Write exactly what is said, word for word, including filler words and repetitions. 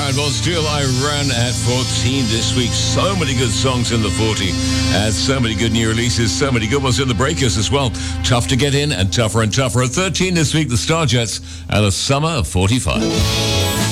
around. Well, still, I ran at fourteen this week. So many good songs in the forty, and so many good new releases, so many good ones in the breakers as well. Tough to get in and tougher and tougher. At thirteen this week, the Starjets and a summer of forty-five.